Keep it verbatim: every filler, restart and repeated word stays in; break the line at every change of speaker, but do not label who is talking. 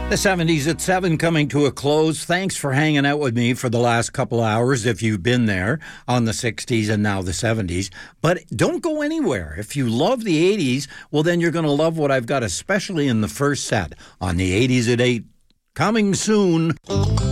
The seventies at seven coming to a close. Thanks for hanging out with me for the last couple hours if you've been there on the sixties and now the seventies. But don't go anywhere. If you love the eighties, well, then you're going to love what I've got, especially in the first set on the eighties at eight. Coming soon.